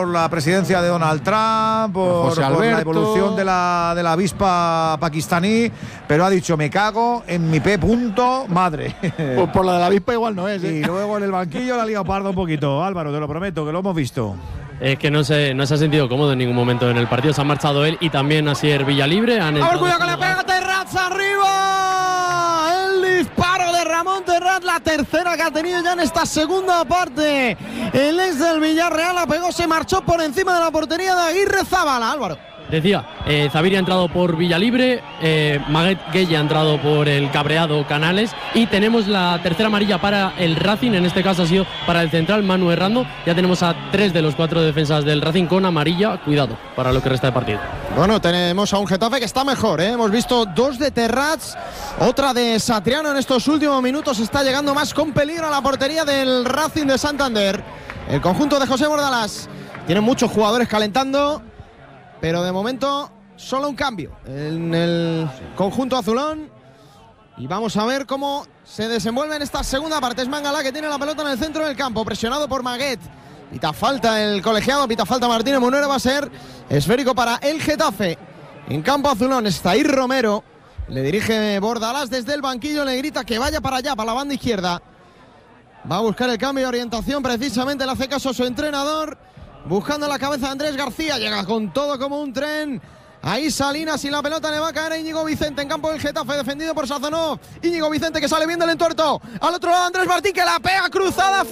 por la presidencia de Donald Trump, por la evolución de la avispa pakistaní, pero ha dicho, me cago en mi madre. Pues por la de la avispa igual no es, ¿eh? Y luego en el banquillo la ha liado parda un poquito. Álvaro, te lo prometo, que lo hemos visto. Es que no se ha sentido cómodo en ningún momento en el partido. Se ha marchado él y también Asier Villalibre. A ver, cuidado que le pega Terrats arriba. El disparo de Ramón Terrats, la tercera que ha tenido ya en esta segunda parte. El ex del Villarreal la pegó, se marchó por encima de la portería de Aguirre Zabala. Álvaro. Decía, Zaviri ha entrado por Villalibre, Maguet Gueye ha entrado por el cabreado Canales y tenemos la tercera amarilla para el Racing, en este caso ha sido para el central Manu Errando. Ya tenemos a 3 de los 4 defensas del Racing con amarilla, cuidado para lo que resta de partido. Bueno, tenemos a un Getafe que está mejor, ¿eh? Hemos visto 2 de Terrats, otra de Satriano en estos últimos minutos, está llegando más con peligro a la portería del Racing de Santander. El conjunto de José Bordalás tiene muchos jugadores calentando, pero de momento solo un cambio en el conjunto azulón. Y vamos a ver cómo se desenvuelve en esta segunda parte. Es Mangala que tiene la pelota en el centro del campo, presionado por Maguet. Pita falta el colegiado, pita falta Martínez Munero. Va a ser esférico para el Getafe. En campo azulón está Ir Romero. Le dirige Bordalás desde el banquillo, le grita que vaya para allá, para la banda izquierda. Va a buscar el cambio de orientación, precisamente le hace caso a su entrenador. Buscando la cabeza de Andrés García, llega con todo como un tren. Ahí Salinas y la pelota le va a caer a Íñigo Vicente en campo del Getafe, defendido por Sazonov. Íñigo Vicente que sale bien del entuerto. Al otro lado Andrés Martín que la pega cruzada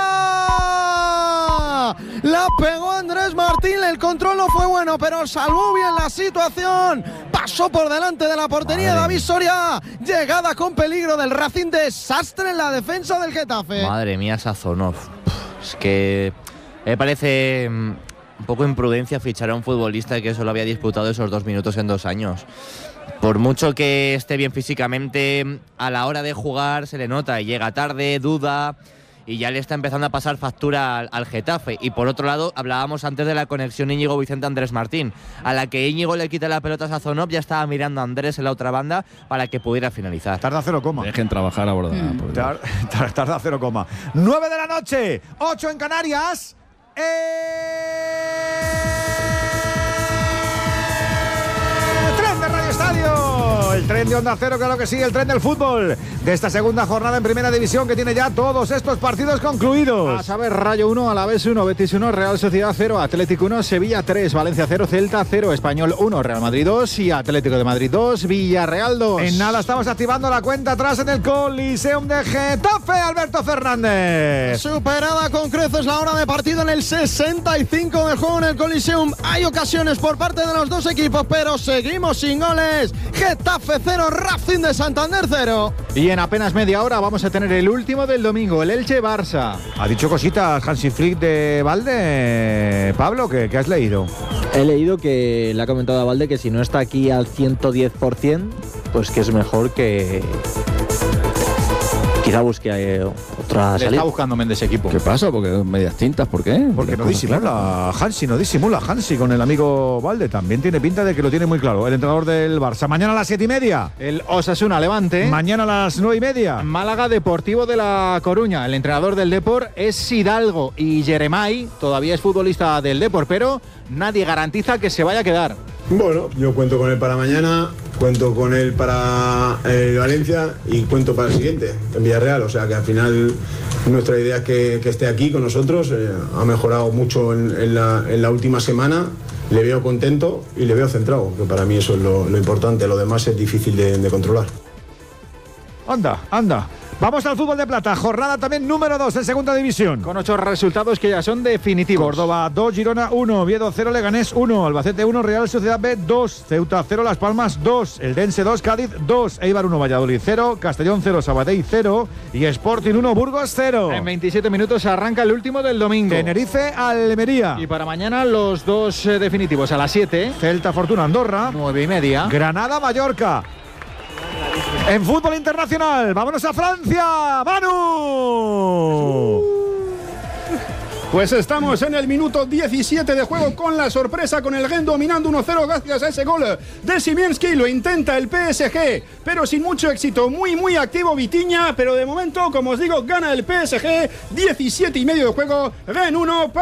fuera. La pegó Andrés Martín, el control no fue bueno, pero salvó bien la situación. Pasó por delante de la portería de David Soria. Llegada con peligro del Racing, desastre en la defensa del Getafe. Madre mía, Sazonov. Es que me parece un poco imprudencia fichar a un futbolista que solo había disputado esos 2 minutos en 2 años. Por mucho que esté bien físicamente, a la hora de jugar se le nota y llega tarde, duda, y ya le está empezando a pasar factura al Getafe. Y por otro lado, hablábamos antes de la conexión Íñigo Vicente-Andrés Martín. A la que Íñigo le quita la pelota a Sazonov, ya estaba mirando a Andrés en la otra banda para que pudiera finalizar. Tarda 0, Dejen trabajar a Bordalás. Tarda 0, 9 de la noche, 8 en Canarias. Tren de Radio Estadio, el tren de Onda Cero, claro que sí, el tren del fútbol de esta segunda jornada en Primera División, que tiene ya todos estos partidos concluidos. A saber, Rayo 1, Alavés 1, Betis 1, Real Sociedad 0, Atlético 1, Sevilla 3, Valencia 0, Celta 0, Español 1, Real Madrid 2 y Atlético de Madrid 2, Villarreal 2. En nada estamos activando la cuenta atrás en el Coliseum de Getafe, Alberto Fernández. Superada con creces la hora de partido en el 65 de juego en el Coliseum. Hay ocasiones por parte de los dos equipos, pero seguimos sin goles. Getafe 0, Racing de Santander 0. Y en apenas media hora vamos a tener el último del domingo, el Elche-Barça. ¿Ha dicho cositas Hansi Flick de Valde, Pablo? ¿Qué has leído? He leído que le ha comentado a Valde que si no está aquí al 110%, pues que es mejor que quizá busque otra salida. Está buscando Méndez equipo. ¿Qué pasa? Porque medias tintas, ¿por qué? Porque no disimula Hansi, con el amigo Valde. También tiene pinta de que lo tiene muy claro el entrenador del Barça. Mañana a las 7:30. El Osasuna Levante. Mañana a las 9:30. Málaga Deportivo de La Coruña. El entrenador del Depor es Hidalgo y Jeremai todavía es futbolista del Depor, pero nadie garantiza que se vaya a quedar. Bueno, yo cuento con él para mañana, cuento con él para Valencia y cuento para el siguiente, en Villarreal. O sea que al final nuestra idea es que esté aquí con nosotros. Ha mejorado mucho en la última semana. Le veo contento y le veo centrado, que para mí eso es lo importante. Lo demás es difícil de controlar. Anda. Vamos al fútbol de plata, jornada también número 2 en segunda división. Con 8 resultados que ya son definitivos. Córdoba 2, Girona 1, Oviedo 0, Leganés 1, Albacete 1, Real Sociedad B 2, Ceuta 0, Las Palmas 2, Eldense 2, Cádiz 2, Eibar 1, Valladolid 0, Castellón 0, Sabadell 0 y Sporting 1, Burgos 0. En 27 minutos arranca el último del domingo. Tenerife, Almería. Y para mañana los dos definitivos a las 7. Celta, Fortuna, Andorra. 9:30. Granada, Mallorca. En fútbol internacional, vámonos a Francia, Manu. Pues estamos en el minuto 17 de juego con la sorpresa, con el Gen dominando 1-0 gracias a ese gol de Szymielski. Lo intenta el PSG, pero sin mucho éxito. Muy activo Vitinha, pero de momento, como os digo, gana el PSG. 17 y medio de juego, Gen 1.